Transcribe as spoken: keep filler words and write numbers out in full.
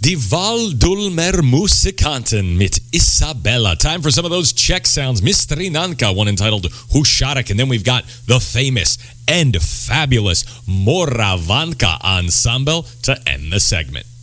Die Waldulmer Musikanten mit Isabella. Time for some of those Czech sounds. Mistrinanka, one entitled Husharek. And then we've got the famous and fabulous Moravanka Ensemble to end the segment.